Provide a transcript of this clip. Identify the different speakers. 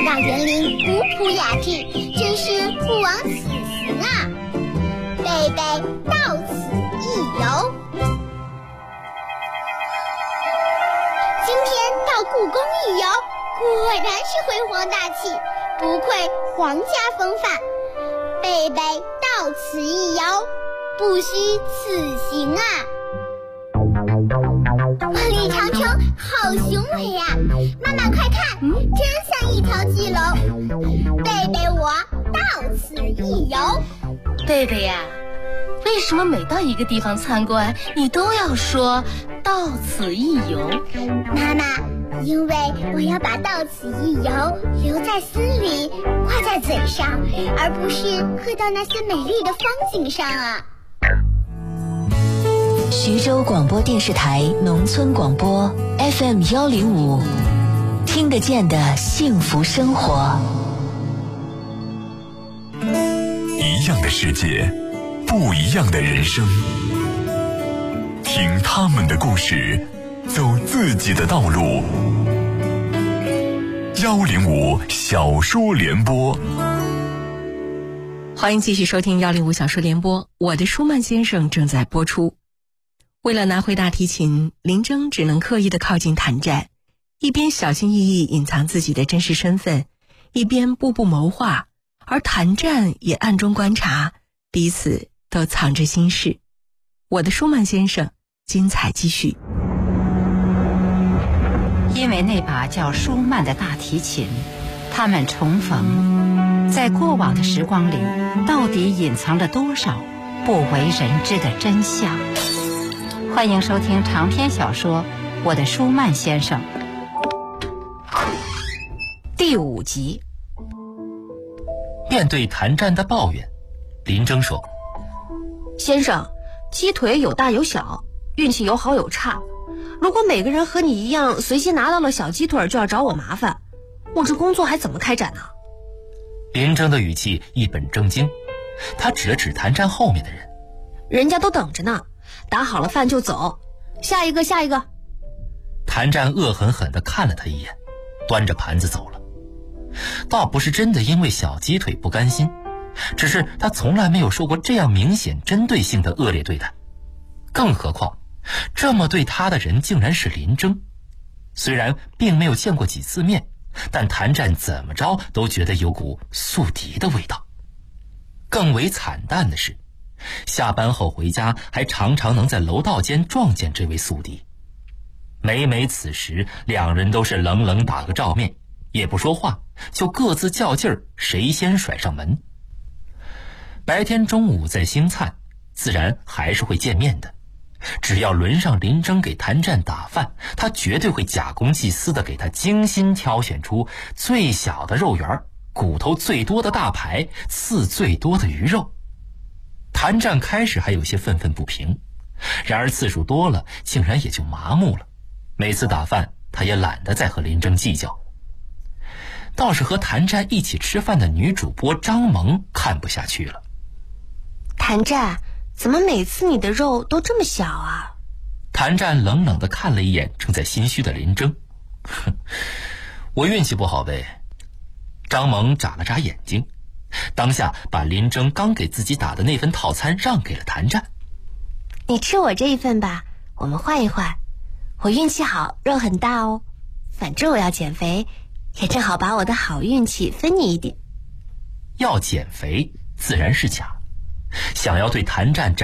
Speaker 1: 让园林古朴雅致，真是不枉此行啊！贝贝到此一游。今天到故宫一游，果然是辉煌大气，不愧皇家风范。贝贝到此一游，不虚此行啊！李长城好雄伟呀！妈妈快看，真像一条巨龙。贝贝我到此一游。
Speaker 2: 贝贝呀，为什么每到一个地方参观，你都要说到此一游？
Speaker 1: 妈妈，因为我要把到此一游留在心里，挂在嘴上，而不是刻到那些美丽的风景上啊。
Speaker 3: 徐州广播电视台农村广播 FM105，听得见的幸福生活。
Speaker 4: 一样的世界，不一样的人生，听他们的故事，走自己的道路。105小说联播，
Speaker 3: 欢迎继续收听105小说联播，我的舒曼先生正在播出。为了拿回大提琴，林征只能刻意地靠近谭战，一边小心翼翼隐藏自己的真实身份，一边步步谋划，而谭战也暗中观察，彼此都藏着心事。我的舒曼先生，精彩继续。
Speaker 5: 因为那把叫舒曼的大提琴，他们重逢，在过往的时光里，到底隐藏了多少不为人知的真相？欢迎收听长篇小说《我的舒曼先生》第5集。
Speaker 6: 面对谭战的抱怨，林征说：
Speaker 7: 先生，鸡腿有大有小，运气有好有差，如果每个人和你一样随机拿到了小鸡腿就要找我麻烦，我这工作还怎么开展呢？
Speaker 6: 林征的语气一本正经，他指了指谭战后面的人：
Speaker 7: 人家都等着呢，打好了饭就走，下一个下一个。
Speaker 6: 谭战恶狠狠地看了他一眼，端着盘子走了。倒不是真的因为小鸡腿不甘心，只是他从来没有受过这样明显针对性的恶劣对待，更何况这么对他的人竟然是林征。虽然并没有见过几次面，但谭战怎么着都觉得有股宿敌的味道。更为惨淡的是，下班后回家还常常能在楼道间撞见这位宿敌。每每此时，两人都是冷冷打个照面，也不说话，就各自较劲儿，谁先甩上门。白天中午在星灿，自然还是会见面的。只要轮上林征给谭战打饭，他绝对会假公济私的给他精心挑选出最小的肉圆，骨头最多的大排，刺最多的鱼肉。谭战开始还有些愤愤不平，然而次数多了，竟然也就麻木了。每次打饭，他也懒得再和林征计较。倒是和谭战一起吃饭的女主播张萌看不下去了。
Speaker 7: 谭战，怎么每次你的肉都这么小啊？
Speaker 6: 谭战冷冷地看了一眼正在心虚的林征，哼，我运气不好呗。张萌眨了眨眼睛，当下把林征刚给自己打的那份套餐让给了谭战。
Speaker 7: 你吃我这一份吧，我们换一换。我运气好，肉很大哦。反正我要减肥，也正好把我的好运气分你一点。
Speaker 6: 要减肥自然是假，想要对谭战